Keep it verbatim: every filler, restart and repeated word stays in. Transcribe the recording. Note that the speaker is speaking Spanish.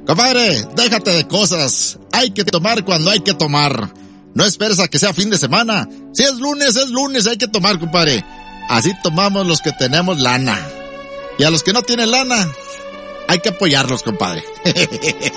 Compadre, déjate de cosas. Hay que tomar cuando hay que tomar. No esperes a que sea fin de semana. Si es lunes, es lunes, hay que tomar, compadre. Así tomamos los que tenemos lana. Y a los que no tienen lana, hay que apoyarlos, compadre.